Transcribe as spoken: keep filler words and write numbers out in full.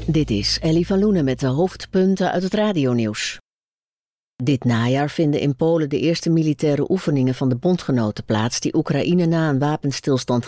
Dit is Ellie van Loenen met de hoofdpunten uit het radionieuws. Dit najaar vinden in Polen de eerste militaire oefeningen van de bondgenoten plaats die Oekraïne na een wapenstilstand